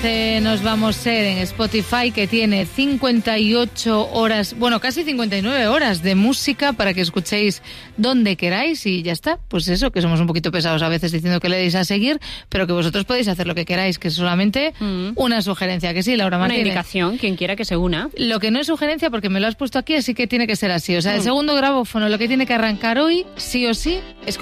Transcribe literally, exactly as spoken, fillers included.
Nos vamos a ser en Spotify, que tiene cincuenta y ocho horas, bueno, casi cincuenta y nueve horas de música para que escuchéis donde queráis y ya está. Pues eso, que somos un poquito pesados a veces diciendo que le deis a seguir, pero que vosotros podéis hacer lo que queráis, que es solamente mm. una sugerencia, que sí, Laura Martínez. Una indicación, quien quiera que se una. Lo que no es sugerencia, porque me lo has puesto aquí, así que tiene que ser así. O sea, mm. el segundo grabófono, lo que tiene que arrancar hoy, sí o sí, es